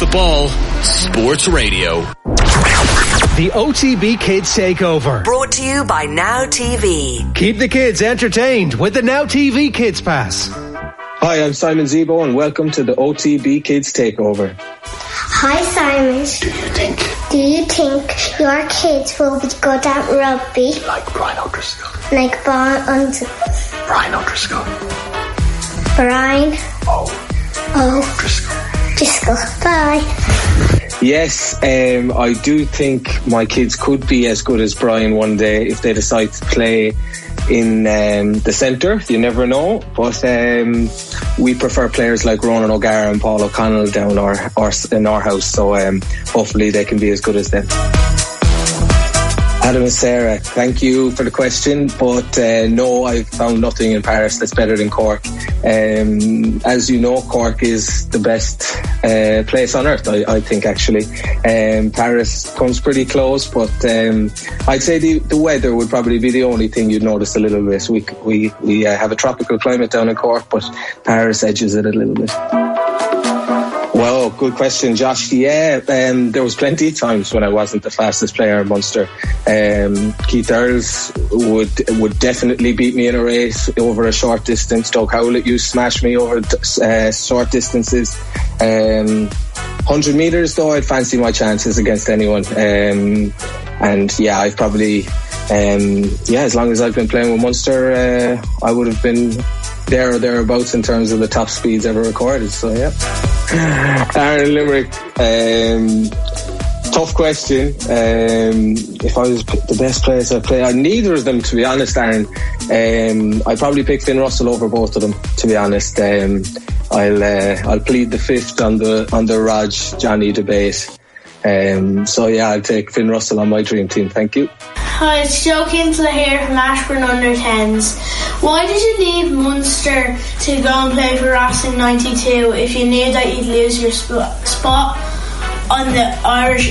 the ball, Sports Radio. The OTB Kids Takeover. Brought to you by Now TV. Keep the kids entertained with the Now TV Kids Pass. Hi, I'm Simon Zebo and welcome to the OTB Kids Takeover. Hi Simon. Do you think your kids will be good at rugby? Like Brian O'Driscoll. Like Brian O'Driscoll. Brian. Driscoll. Bye. Yes, I do think my kids could be as good as Brian one day if they decide to play in the centre. You never know, but we prefer players like Ronan O'Gara and Paul O'Connell down in our house, so hopefully they can be as good as them. Adam and Sarah, thank you for the question, but no, I've found nothing in Paris that's better than Cork. As you know, Cork is the best place on earth, I think, actually. Paris comes pretty close, but I'd say the weather would probably be the only thing you'd notice a little bit. We have a tropical climate down in Cork, but Paris edges it a little bit. Well, good question, Josh. Yeah, there was plenty of times when I wasn't the fastest player in Munster. Keith Earls would definitely beat me in a race over a short distance. Doug Howlett used to smash me over short distances. 100 metres, though, I'd fancy my chances against anyone. And yeah, I've probably, as long as I've been playing with Munster, I would have been there or thereabouts in terms of the top speeds ever recorded. So yeah. Aaron Limerick, tough question. If I was the best players I play, neither of them, to be honest, Aaron. I'd probably pick Finn Russell over both of them, to be honest. I'll plead the fifth on the Raj Johnny debate. So yeah, I'll take Finn Russell on my dream team. Thank you. Hi, it's Joe Kinsler here from Ashburn Under 10s. Why did you leave Munster to go and play for Racing 92 if you knew that you'd lose your spot on the Irish